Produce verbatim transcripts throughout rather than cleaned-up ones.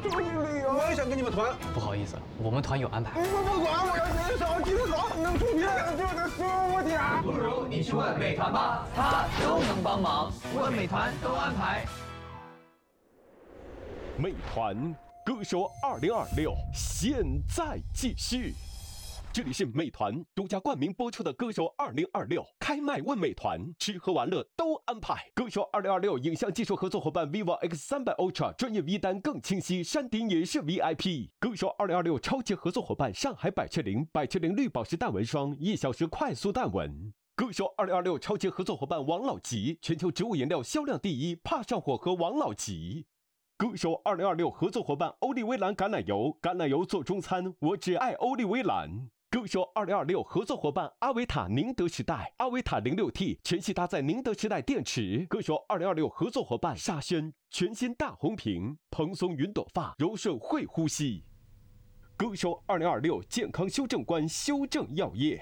出去旅游。我也想跟你们团。 不好意思，我们团有安排。 你们不管，我要减少记得好，能出片就得说我点。 不如你去问美团吧，他都能帮忙。问美团都安排。 美团歌手二零二六现在继续。这里是美团独家冠名播出的《歌手二零二六》，开麦问美团，吃喝玩乐都安排。歌手二零二六影像技术合作伙伴 vivo X 三百 Ultra， 专业 V 单更清晰，山顶也是 V I P。歌手二零二六超级合作伙伴上海百雀羚，百雀羚绿宝石淡纹霜，一小时快速淡纹。歌手二零二六超级合作伙伴王老吉，全球植物颜料销量第一，怕上火和王老吉。歌手二零二六合作伙伴欧丽薇兰橄榄油，橄榄油做中餐，我只爱欧丽薇兰。歌手二零二六合作伙伴阿维塔宁德时代，阿维塔零六 T 全系搭载宁德时代电池。歌手二零二六合作伙伴沙宣，全新大红屏，蓬松云朵发，柔顺会呼吸。歌手二零二六健康修正官修正药业。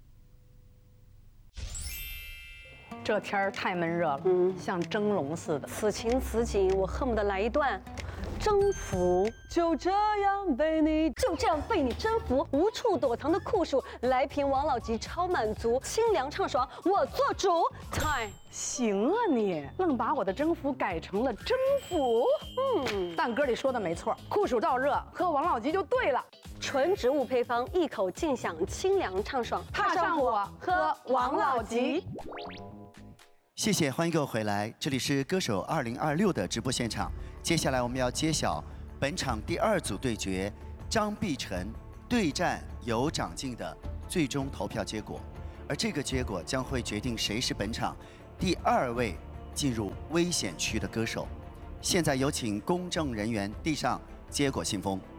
这天儿太闷热了，嗯，像蒸笼似的。 此情此景，我恨不得来一段征服。就这样被你，就这样被你征服，无处躲藏的酷暑，来瓶王老吉超满足，清凉畅爽，我做主。Time， 行啊你，愣把我的征服改成了征服。嗯，但歌里说的没错，酷暑燥热，喝王老吉就对了。 纯植物配方，一口尽享清凉畅爽， 怕上火喝王老吉。 谢谢，欢迎各位回来，这里是歌手二零二六的直播现场。接下来我们要揭晓本场第二组对决张碧晨对战有长进的最终投票结果，而这个结果将会决定谁是本场第二位进入危险区的歌手。现在有请公证人员递上结果信封。